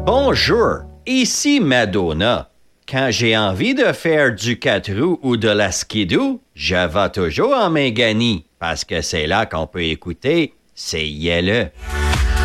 Bonjour, ici Madonna. Quand j'ai envie de faire du 4 roues ou de la skidoo, je vais toujours en Méganie, parce que c'est là qu'on peut écouter C'est Yelle.